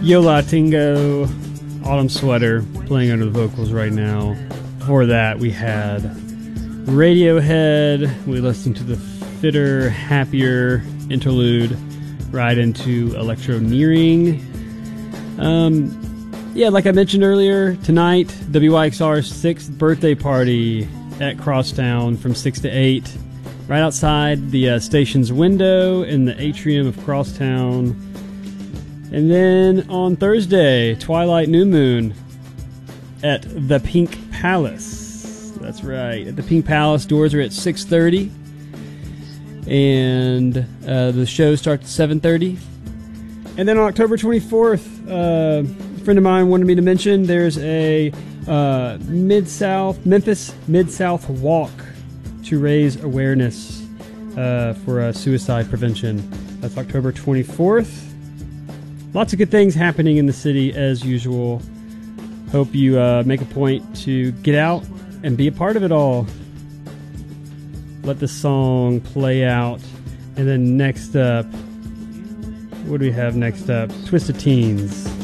Yo La Tingo, Autumn Sweater, playing under the vocals right now. Before that, we had Radiohead. We listened to the fitter, happier interlude right into Electroneering. Yeah, like I mentioned earlier, tonight, WYXR's 6th birthday party at Crosstown from 6 to 8. Right outside the station's window in the atrium of Crosstown. And then on Thursday, Twilight New Moon at the Pink Palace. That's right. At the Pink Palace, doors are at 6:30. And the show starts at 7:30. And then on October 24th, a friend of mine wanted me to mention there's a Memphis Mid-South walk to raise awareness for suicide prevention. That's October 24th. Lots of good things happening in the city as usual. Hope you make a point to get out and be a part of it all. Let the song play out. And then next up, what do we have next up? Twisted Teens.